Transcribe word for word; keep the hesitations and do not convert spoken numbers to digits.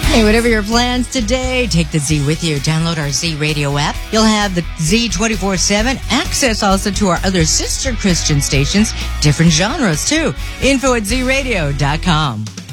Hey, whatever your plans today, take the Z with you. Download our Z Radio app. You'll have the Z twenty-four seven. Access also to our other sister Christian stations, different genres too. Info at Z radio dot com.